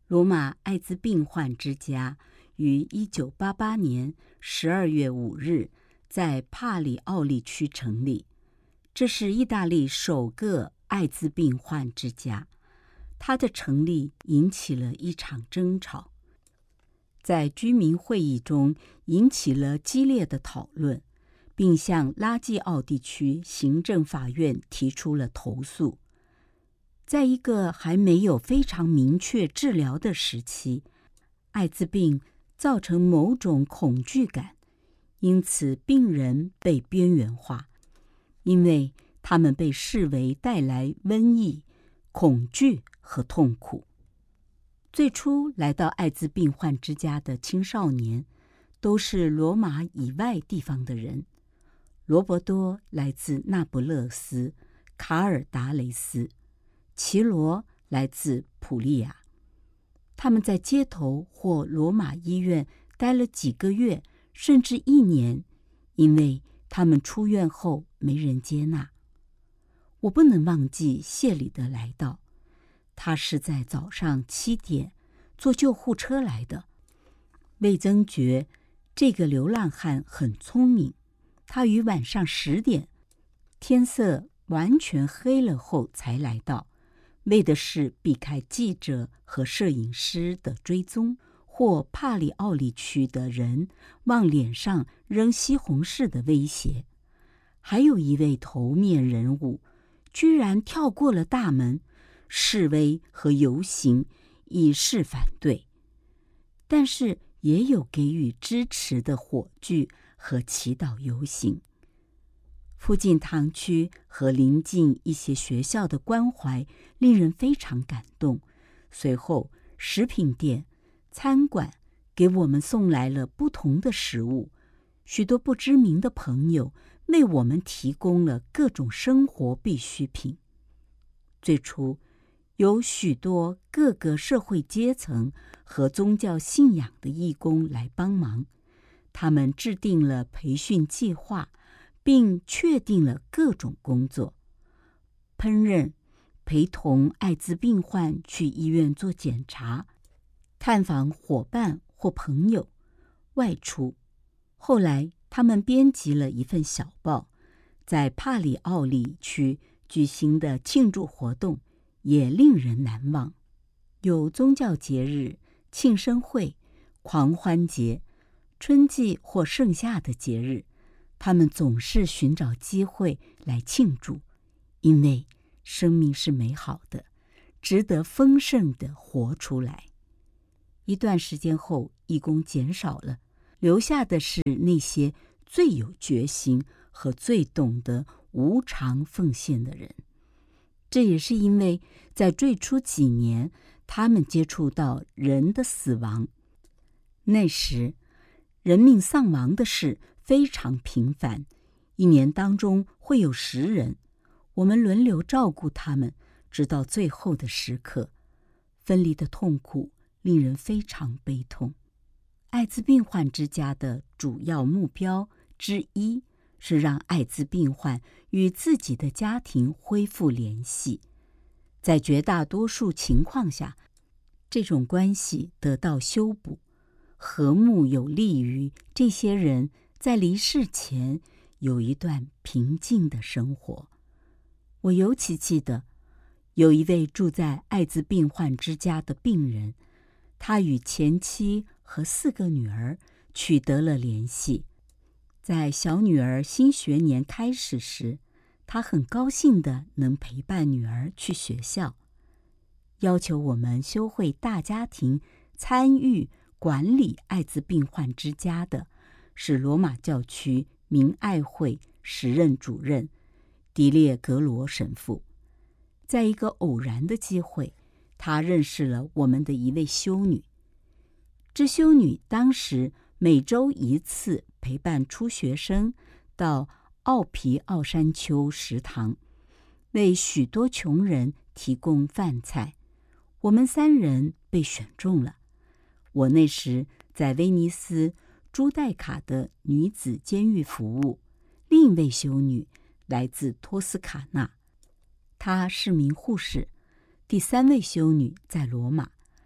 罗马艾滋病患之家于1988年12月5日在帕里奥利区成立，这是意大利首个艾滋病患之家。它的成立引起了一场争吵，在居民会议中引起了激烈的讨论，并向拉季奥地区行政法院提出了投诉。在一个还没有非常明确治疗的时期，艾滋病造成某种恐惧感，因此病人被边缘化，因为他们被视为带来瘟疫、恐惧和痛苦。最初来到艾滋病患之家的青少年都是罗马以外地方的人。罗伯多来自那不勒斯、卡尔达雷斯，齐罗来自普利亚。他们在街头或罗马医院待了几个月，甚至1年，因为他们出院后没人接纳。我不能忘记谢里德来到，他是在早上7点坐救护车来的。魏增觉这个流浪汉很聪明，他于晚上10点，天色完全黑了后才来到，为的是避开记者和摄影师的追踪，或帕里奥利区的人往脸上扔西红柿的威胁。还有一位头面人物居然跳过了大门，示威和游行以示反对，但是也有给予支持的火炬和祈祷游行。附近堂区和邻近一些学校的关怀令人非常感动。随后，食品店、餐馆给我们送来了不同的食物，许多不知名的朋友为我们提供了各种生活必需品。最初，有许多各个社会阶层和宗教信仰的义工来帮忙，他们制定了培训计划，并确定了各种工作：烹饪、陪同艾滋病患去医院做检查、探访伙伴或朋友、外出。后来，他们编辑了一份小报，在帕里奥利区举行的庆祝活动也令人难忘。有宗教节日、庆生会、狂欢节、春季或盛夏的节日，他们总是寻找机会来庆祝，因为生命是美好的，值得丰盛地活出来。一段时间后，义工减少了，留下的是那些最有决心和最懂得无偿奉献的人。这也是因为在最初几年，他们接触到人的死亡。那时，人命丧亡的事非常频繁，1年当中会有10人。我们轮流照顾他们，直到最后的时刻。分离的痛苦令人非常悲痛。艾滋病患之家的主要目标之一是让艾滋病患与自己的家庭恢复联系。在绝大多数情况下，这种关系得到修补，和睦有利于这些人在离世前有一段平静的生活。我尤其记得，有一位住在艾滋病患之家的病人，他与前妻和4个女儿取得了联系。在小女儿新学年开始时，他很高兴地能陪伴女儿去学校。要求我们修会大家庭参与管理艾滋病患之家的是罗马教区明爱会时任主任迪列格罗神父。在一个偶然的机会，他认识了我们的一位修女。这修女当时每周1次陪伴初学生到奥皮奥山丘食堂，为许多穷人提供饭菜。我们3人被选中了。我那时在威尼斯朱代卡的女子监狱服务，另一位修女来自托斯卡纳，她是名护士。第3位修女在罗马。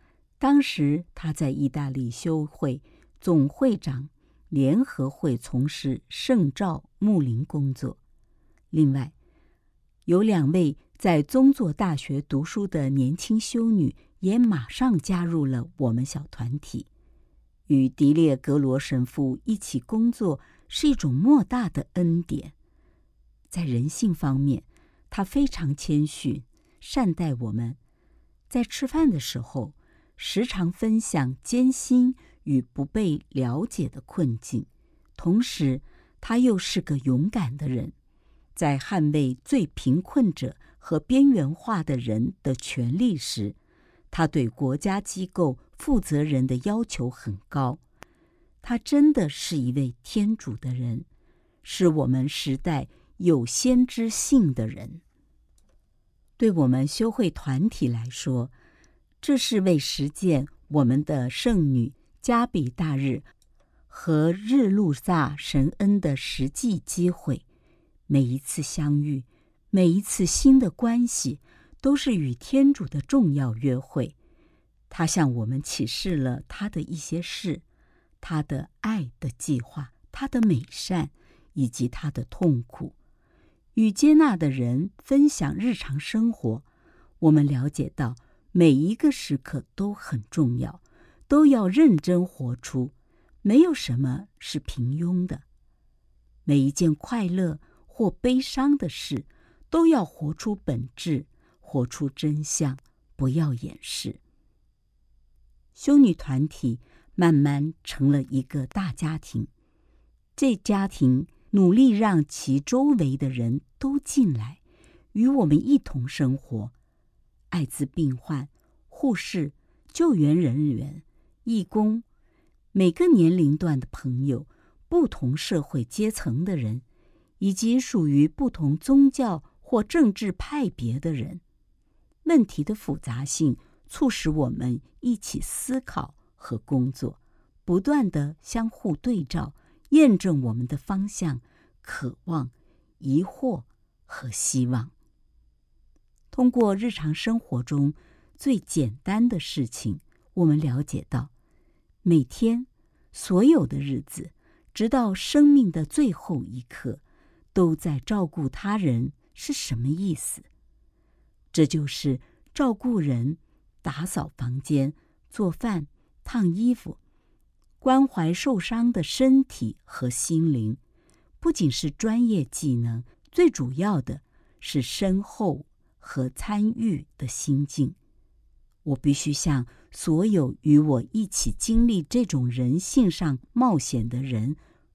当时他在意大利修会总会长联合会从事圣召牧灵工作。另外，有2位在宗座大学读书的年轻修女也马上加入了我们小团体。与迪列格罗神父一起工作是一种莫大的恩典。在人性方面，他非常谦逊，善待我们。在吃饭的时候，时常分享艰辛与不被了解的困境，同时他又是个勇敢的人。在捍卫最贫困者和边缘化的人的权利时，他对国家机构负责人的要求很高。他真的是一位天主的人，是我们时代有先知性的人。对我们修会团体来说，这是为实践我们的圣女加比大日和日路撒神恩的实际机会。每一次相遇，每一次新的关系，都是与天主的重要约会。他向我们启示了他的一些事，他的爱的计划，他的美善，以及他的痛苦。与接纳的人分享日常生活，我们了解到每一个时刻都很重要，都要认真活出，没有什么是平庸的。每一件快乐或悲伤的事，都要活出本质，活出真相，不要掩饰。修女团体慢慢成了一个大家庭，这家庭努力让其周围的人都进来，与我们一同生活。艾滋病患、护士、救援人员、义工，每个年龄段的朋友，不同社会阶层的人，以及属于不同宗教或政治派别的人。问题的复杂性促使我们一起思考和工作，不断地相互对照，验证我们的方向、渴望、疑惑和希望。通过日常生活中最简单的事情，我们了解到，每天所有的日子，直到生命的最后一刻，都在照顾他人是什么意思？这就是照顾人、打扫房间、做饭、烫衣服，关怀受伤的身体和心灵，不仅是专业技能，最主要的是深厚和参与的心境。我必须向所有与我一起经历这种人性上冒险的人